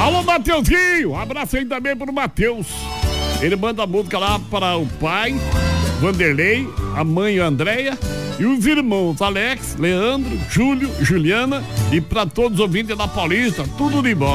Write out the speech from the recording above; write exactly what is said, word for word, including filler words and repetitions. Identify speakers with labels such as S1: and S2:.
S1: Alô, Mateuzinho, um abraço aí também pro Mateus. Ele manda a música lá para o pai, Vanderlei, a mãe Andréia e os irmãos Alex, Leandro, Júlio, Juliana e para todos os ouvintes da Paulista, tudo de bom.